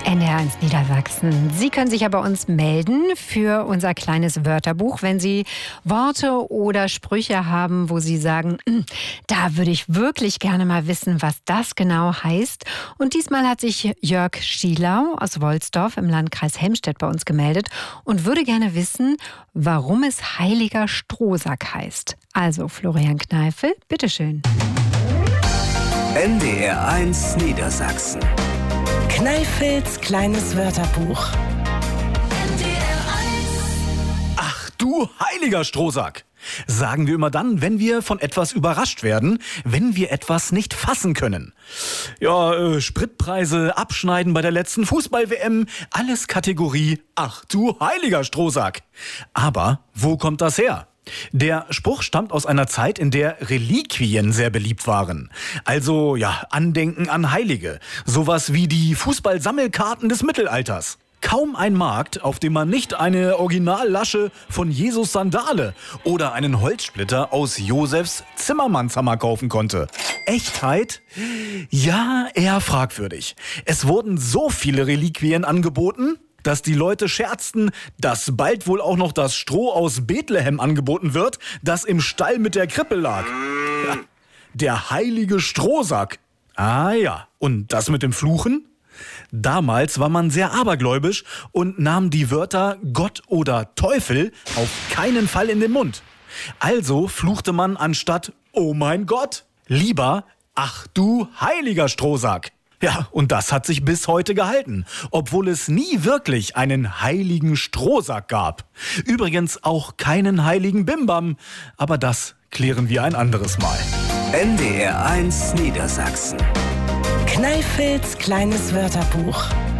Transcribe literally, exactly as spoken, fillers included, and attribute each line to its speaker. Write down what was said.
Speaker 1: N D R eins Niedersachsen. Sie können sich ja bei uns melden für unser kleines Wörterbuch, wenn Sie Worte oder Sprüche haben, wo Sie sagen, da würde ich wirklich gerne mal wissen, was das genau heißt. Und diesmal hat sich Jörg Schielau aus Wolsdorf im Landkreis Helmstedt bei uns gemeldet und würde gerne wissen, warum es heiliger Strohsack heißt. Also Florian Kneifel, bitteschön.
Speaker 2: N D R eins Niedersachsen.
Speaker 3: Kneifels kleines Wörterbuch.
Speaker 4: Ach du heiliger Strohsack! Sagen wir immer dann, wenn wir von etwas überrascht werden, wenn wir etwas nicht fassen können. Ja, äh, Spritpreise, Abschneiden bei der letzten Fußball-W M, alles Kategorie Ach du heiliger Strohsack. Aber wo kommt das her? Der Spruch stammt aus einer Zeit, in der Reliquien sehr beliebt waren. Also, ja, Andenken an Heilige. Sowas wie die Fußballsammelkarten des Mittelalters. Kaum ein Markt, auf dem man nicht eine Originallasche von Jesus Sandale oder einen Holzsplitter aus Josefs Zimmermannshammer kaufen konnte. Echtheit? Ja, eher fragwürdig. Es wurden so viele Reliquien angeboten, dass die Leute scherzten, dass bald wohl auch noch das Stroh aus Bethlehem angeboten wird, das im Stall mit der Krippe lag. Ja, der heilige Strohsack. Ah ja, und das mit dem Fluchen? Damals war man sehr abergläubisch und nahm die Wörter Gott oder Teufel auf keinen Fall in den Mund. Also fluchte man anstatt Oh mein Gott lieber Ach du heiliger Strohsack. Ja, und das hat sich bis heute gehalten, obwohl es nie wirklich einen heiligen Strohsack gab. Übrigens auch keinen heiligen Bimbam, aber das klären wir ein anderes Mal.
Speaker 2: N D R eins Niedersachsen.
Speaker 3: Kneifels kleines Wörterbuch.